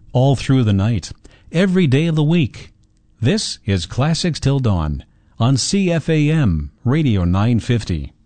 all through the night, every day of the week. This is Classics Till Dawn on CFAM Radio 950.